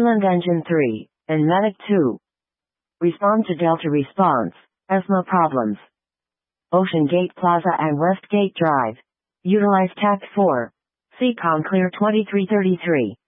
Island Engine 3, and Medic 2. Respond to Delta response. ESMA problems. Ocean Gate Plaza and Westgate Drive. Utilize TAC 4. Seacom Clear 2333.